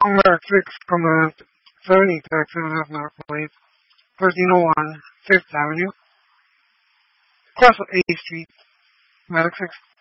Mark 6, Command 70 Taxi have North Place, 1301 Fifth Avenue, across from A Street, Medic 6.